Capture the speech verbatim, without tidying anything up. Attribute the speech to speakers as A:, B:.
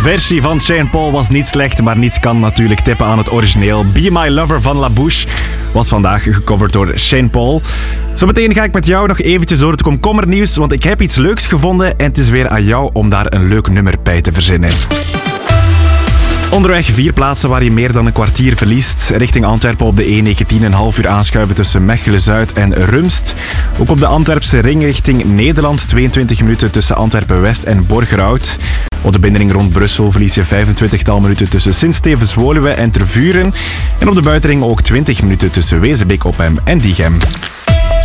A: versie van Sean Paul was niet slecht, maar niets kan natuurlijk tippen aan het origineel. Be My Lover van La Bouche was vandaag gecoverd door Sean Paul. Zometeen ga ik met jou nog eventjes door het komkommernieuws, want ik heb iets leuks gevonden en het is weer aan jou om daar een leuk nummer bij te verzinnen. Onderweg vier plaatsen waar je meer dan een kwartier verliest. Richting Antwerpen op de E negentien een half uur aanschuiven tussen Mechelen-Zuid en Rumst. Ook op de Antwerpse ring richting Nederland tweeëntwintig minuten tussen Antwerpen-West en Borgerhout. Op de binnenring rond Brussel verlies je vijfentwintigtal minuten tussen Sint-Stevens-Woluwe en Tervuren. En op de buitenring ook twintig minuten tussen Wezenbeek-Opham en Diegem.